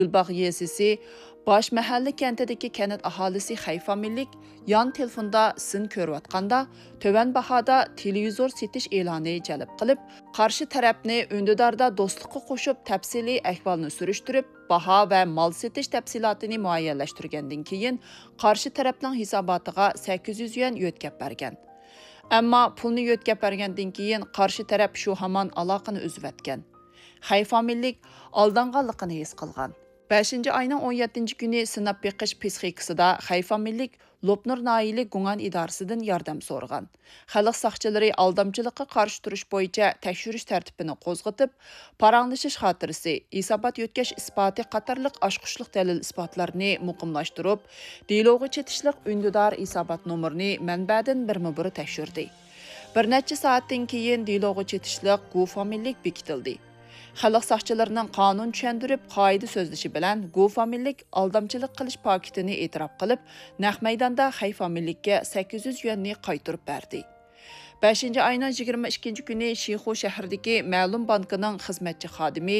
Gülbağ yezisi Baş mahalli kentidagi kanat aholisi hayfamillik yon telefonda sin ko'rayotganda tövan bahada televizor setish e'loni jalb qilib, qarshi tarafni undidarda do'stlikqa qo'shib tafsiliy ahvolni surishtirib, baho va mol setish tafsilotini muayyanlashtirgandan keyin qarshi tarafning hisobotiga 800 yuan yo'tkab bergan. Ammo pulni yo'tkab bergandan keyin qarshi taraf shu hamon aloqani uzib o'tgan. Hayfamillik aldanganligini his qilgan. 5 ayının 17 günü sınab beqish psixikasida Hayfamillik Lopnur Naili Gungan idorasidan yordam so'rgan. Xalq saqchilari aldamchilikqa qarshi turish bo'yicha tekshirish tartibini qo'zg'atib, paranglashish xotirasi, hisobot yotkash isboti qatorliq oshqushliq dalil isbotlarni muqimlashtirib, deloga chetishliq undidor hisobot nomerini manbadan birma-bir tekshirdi. Bir necha soatdan keyin deloga chetishliq Gufamillik bekitildi. Xalq saqchilarining qonun tushuntirib, qoida so'zlashi bilan Gufamillik aldamchilik qilish paketini e'tirof qilib, naq maydonda Hayfamillikka 800 yuanni qaytarib berdi. 5 ayının 22 günü Şixu shahridagi ma'lum bankining xizmatchi xodimi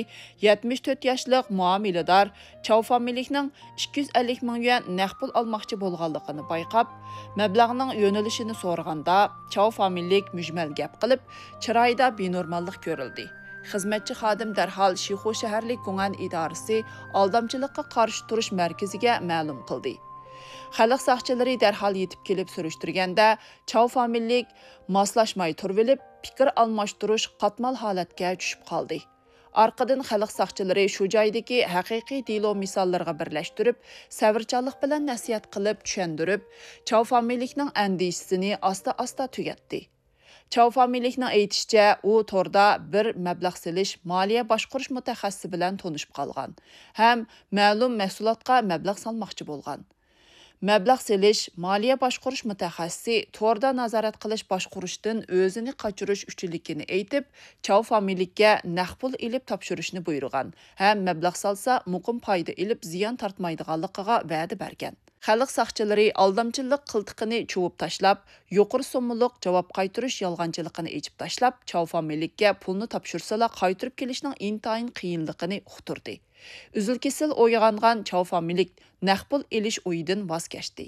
74 yoshlik muomilador Chavfamillikning 250 ming yuan naqd pul olmoqchi bo'lganligini bayqab, mablag'ning yo'nalishini so'raganda Chavfamillik mujmal gap qilib, chiroyida benormallik ko'rildi. Xizmatchi xodim darhol Şixu shaharlik Gungan idorasi aldamchilikqa qarshi turish markaziga ma'lum qildi. Xalq saqchilari darhol yetib kelib surishtirganda, Chavfamillik moslashmay turvilib, fikr almashtirish qatmal holatga tushib qoldi. Arqadan xalq saqchilari shu joydagi haqiqiy delo misollarga birlashtirib, savrchanlik bilan nasihat qilib tushuntirib, Chavfamillikning andishisini asta-asta tugatdi. Chavfamillikning aytishicha, u torda bir mablag' silish moliya boshqarish mutaxassisi bilan tanishib qolgan, ham ma'lum mahsulotga mablag' solmoqchi bo'lgan. Mablag' silish moliya boshqarish mutaxassisi torda nazorat qilish boshqarishdan o'zini qochirish uchunligini aytib, Chavfamillikka naqd pul ilib topshirishni buyurgan, ham mablag' solsa muqim foyda ilib ziyon tortmaydiganligiga va'da bergan. Xalq saqchilari aldamchilik qiltiqini chuvib tashlab, yuqori so'mliq javob qaytarish yolg'onchiligini echib tashlab, Chavfamillikka pulni topshirsalar qaytarib kelishning intayin qiyinligini uqtirdi. Üzül-kesil o'yg'ongan Chavfamillik naqd pul elish o'yidan voz kechdi.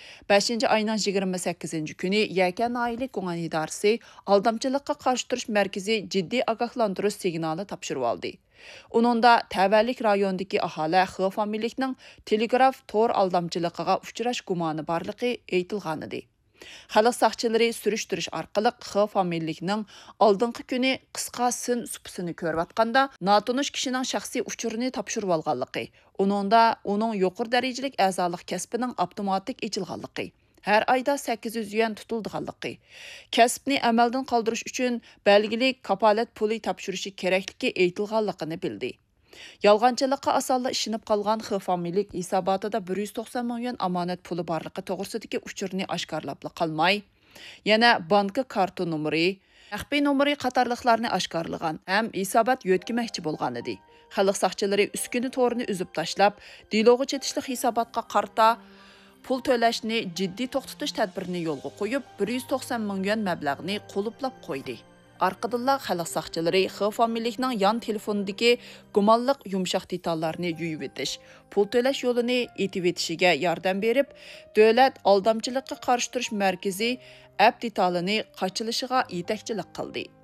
5 ayının 28 günü Yakan Naili Gungan idorasi aldamchilikqa qarshi turish markazi jiddiy ogohlantirish signali topshirib oldi. Uningda tavallik rayonidagi aholi Hayfamillikning telegraf tor aldamchiligiga uchrash gumoni borligi aytilgan edi. Xalq saqchilari surishtirish orqali Hayfamillikning oldingi kuni qisqa sin supisini ko'rayotganda notanish kishining shaxsiy uchurini topshirib olganligi, uningda uning yuqori darajalik a'zolik kasbining avtomatik echilganligi, har oyda 800 yuan tutildiganligi, kasbni amaldan qoldirish uchun belgili kapolat puli topshirishi kerakligi aytilganligini bildi. Yolg'onchilikqa osonla ishinib qolgan Hayfamillik hisobotida 190 ming yuan omonat puli borligi to'g'risidagi uchurni oshkorlab qolmay, yana banka karta nomeri, maxfiy nomeri qatorliqlarni oshkorlagan ham hisobot yo'tkamoqchi bo'lgan edi. Xalq saqchilari uskuni to'rini uzib tashlab, deloga chetishli hisobotga qarta pul to'lashni jiddiy to'xtatish tadbirini yo'lga qo'yib, 190 ming yuan mablag'ni qo'liplab qo'ydi. Arqadınlar xalq saqchilari Hayfamillikning yon telefonidagi gumonliq yumshoq detallarni yuyib etish, pul to'lash yo'lini etib etishiga yordam berib, davlat aldamchilikqa qarshi turish markazi app detalini qochilishiga yetakchilik qildi.